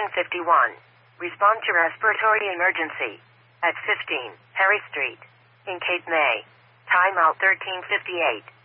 1351. Respond to respiratory emergency. At 15 Harry Street. In Cape May. Timeout 1358.